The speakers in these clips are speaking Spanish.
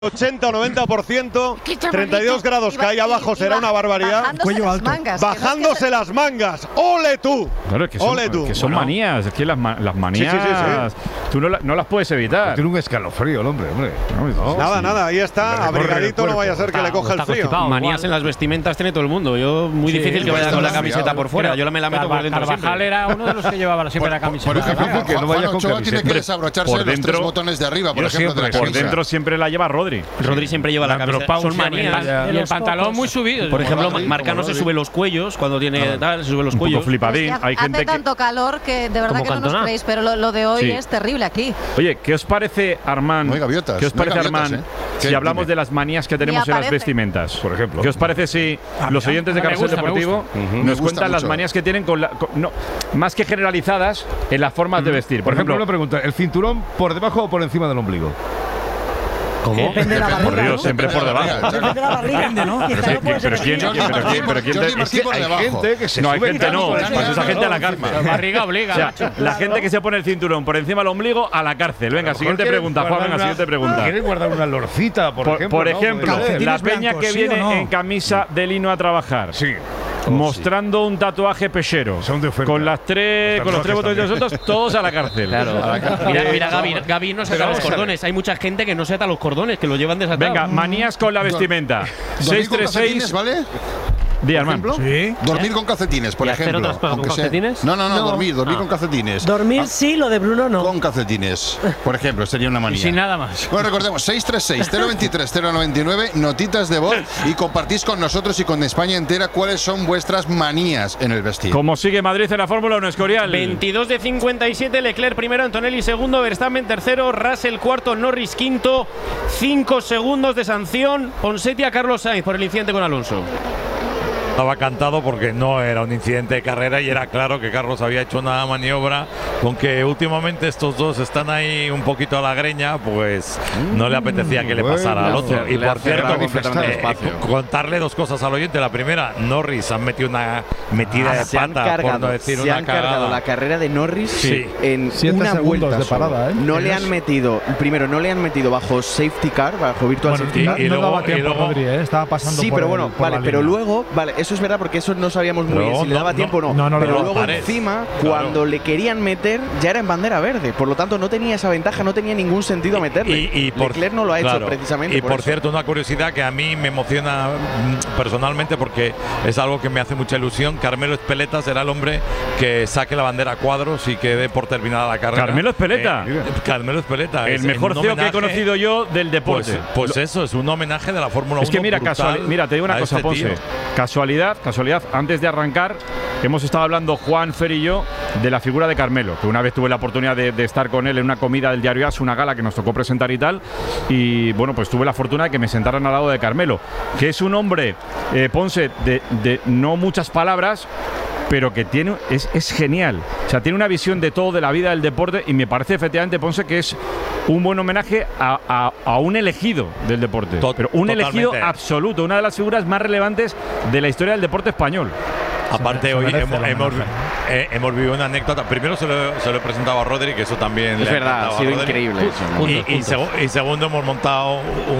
80 o 90%, 32 grados que hay abajo será una barbaridad. Cuello alto. Bajándose las mangas. ¡Ole tú! Claro, es que son, ¡Ole tú! Que son manías, es que las manías Sí. tú no las puedes evitar. Tiene un escalofrío el hombre. No, nada, ahí está, abrigadito, no vaya a ser que le coja el frío. Manías en las vestimentas tiene todo el mundo. Yo, muy difícil que vaya con la camiseta por fuera. Yo me la meto por dentro. Carvajal era uno de los que llevaba siempre la camiseta. Por ejemplo, que no vaya con Ochoa camiseta. tiene que desabrocharse por los dentro, 3 botones de arriba, por ejemplo, de la Por camisa. dentro siempre la lleva Rodri. Rodri siempre lleva la camiseta. Son manías. Y el pantalón muy subido. Por ejemplo, Marcano se sube los cuellos cuando tiene tal, se sube los Un cuellos. poco flipadín. Hay gente hace que… tanto calor que de verdad Como que no nos Cantona. creéis, pero lo de hoy Sí. es terrible aquí. Oye, ¿qué os parece, Armand? No hay gaviotas, ¿Qué os no hay parece, gaviotas, Armand, ¿Qué? si hablamos Dime. de las manías que tenemos en las aparece. vestimentas? Por ejemplo. ¿Qué os parece si los oyentes de me Carrusel gusta, me Deportivo Me nos gusta cuentan las mucho. manías que tienen más que generalizadas en las formas de vestir? Por ejemplo, una pregunta: ¿el cinturón por debajo o por encima del ombligo? ¿Cómo? Depende de la Por barriga, Dios, ¿no? siempre por debajo. Depende de la barriga. Depende, ¿no? Quizá Pero no puede ser ¿quién? así. Pero ¿quién Jordi te- Martí por Hay debajo. gente que se No, hay sube gente no. tanto, Pues esa gente a la encima. cárcel. La barriga obliga, O sea, macho. la gente que se pone el cinturón por encima del ombligo a la cárcel. Venga, siguiente pregunta, Juan. Venga, siguiente pregunta. ¿Quieres guardar una lorcita, por ejemplo? Por ¿no? ejemplo, Puede ser. la Calcetines peña blancos, que ¿sí viene o no? en camisa de lino a trabajar. Sí. Mostrando un tatuaje pechero. Son de oferta. Con los tres tatuajes botones de también. nosotros, todos a la cárcel. Claro. Mira, Gaby no se ata Pero los vamos a ver. cordones. Hay mucha gente que no se ata los cordones, que lo llevan desatados. Venga, manías con la vestimenta. Dormir con calcetines, 636. ¿vale? Di, Por Armand. ejemplo, Sí. dormir con calcetines, por ¿Y hacer ejemplo. otras cosas con aunque sea- calcetines? No, No. dormir con calcetines. Dormir sí, lo de Bruno no. Con calcetines, por ejemplo, sería una Y manía. sin nada más. Bueno, recordemos, 636-023-099, notitas de voz y compartís con nosotros y con España entera cuáles son vuestras manías en el vestir. ¿Cómo sigue Madrid en la Fórmula 1, Escorial? 22 de 57, Leclerc primero, Antonelli segundo, Verstappen tercero, Russell cuarto, Norris quinto, 5 segundos de sanción, Ponseti a Carlos Sainz por el incidente con Alonso. Estaba cantado porque no era un incidente de carrera y era claro que Carlos había hecho una maniobra con que últimamente estos dos están ahí un poquito a la greña, pues no le apetecía que le pasara al otro. Y por cierto, contarle dos cosas al oyente. La primera, Norris han metido una metida de pata, por no decir se una han cargado cagada. la carrera de Norris Sí. en 7 una segundos vuelta de solo. parada, ¿eh? No le han metido, primero no le han metido bajo safety car, bajo virtual safety car. y luego- y luego- estaba pasando Sí, pero bueno, vale, pero luego, vale, eso es verdad porque eso no sabíamos muy Pero bien si le no, daba no, tiempo o no. no, no, pero no, luego pared. encima, Claro. cuando le querían meter, ya era en bandera verde. Por lo tanto, no tenía esa ventaja, no tenía ningún sentido meterle. Leclerc no lo ha hecho claro. precisamente. Y por eso. cierto, una curiosidad que a mí me emociona personalmente porque es algo que me hace mucha ilusión. Carmelo Espeleta será el hombre que saque la bandera a cuadros y que dé por terminada la carrera. ¿Carmelo Espeleta? Carmelo Espeleta. El es mejor un CEO que he homenaje. conocido yo del deporte. Pues eso, es un homenaje de la Fórmula 1. Es que mira, brutal mira, te digo una a cosa, este Ponce. tío. Casualidad, antes de arrancar, hemos estado hablando Juan, Fer y yo de la figura de Carmelo, que una vez tuve la oportunidad de estar con él en una comida del diario AS, una gala que nos tocó presentar y tal, y bueno, pues tuve la fortuna de que me sentaran al lado de Carmelo, que es un hombre, Ponce, de no muchas palabras, pero que es genial. O sea, tiene una visión de todo, de la vida del deporte, y me parece efectivamente, Ponce, que es un buen homenaje a un elegido del deporte. Pero un elegido Totalmente. absoluto, una de las figuras más relevantes de la historia del deporte español. Aparte, hoy hemos vivido una anécdota. Primero se lo he presentado a Rodri, que eso también Es le verdad, encantaba ha a sido Rodri. increíble eso. Y segundo, hemos montado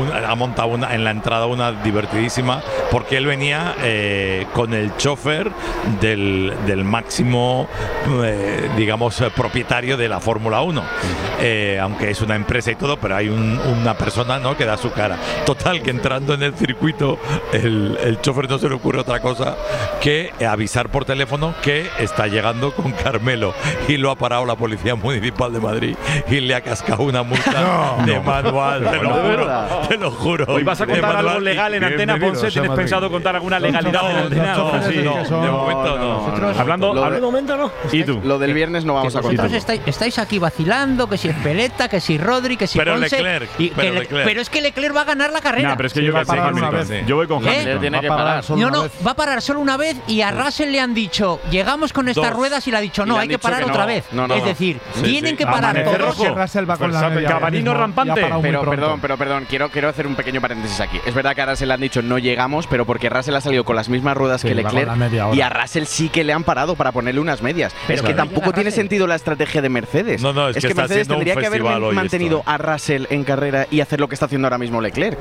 en la entrada una divertidísima, porque él venía con el chofer del máximo, digamos, propietario de la Fórmula 1. Aunque es una empresa y todo, pero hay una persona, ¿no?, que da su cara. Total, que entrando en el circuito, el chofer no se le ocurre otra cosa que avisar por teléfono que está llegando con Carmelo, y lo ha parado la Policía Municipal de Madrid y le ha cascado una multa de manual. Te lo juro. Hoy vas a De contar algo manual. legal en Antena, bienvenidos Ponce. a ¿Tienes Madrid. pensado contar alguna legalidad en Antena? los No, choferes sí. que son- De momento no. Hablando, Lo De momento no. ¿y tú? Lo del viernes no vamos a contar. Vosotros estáis aquí vacilando, que si Espeleta, que si Rodri, que si Pero Ponce. Leclerc, Pero es que Leclerc va a ganar la carrera. No, pero es que yo va a parar una vez. Yo voy con ¿Eh? Hamilton. Tiene que parar. No, va a parar solo una vez, y a Russell le han dicho, llegamos con estas Dos. ruedas, y le ha dicho, Y no, le hay han que dicho parar que otra no. vez. No, no, es no. decir, Sí, tienen sí. que parar Amanecer todos. rojo. Russell va con la media Cabanino mismo, rampante. y ha parado muy pronto. Perdón, quiero hacer un pequeño paréntesis aquí. Es verdad que ahora se le han dicho no llegamos, pero porque Russell ha salido con las mismas ruedas que Leclerc y a Russell sí que le han parado para ponerle unas medias. Pero es que tampoco tiene sentido la estrategia de Mercedes. No, es que Mercedes tendría que haber mantenido a Russell en carrera y hacer lo que está haciendo ahora mismo Leclerc.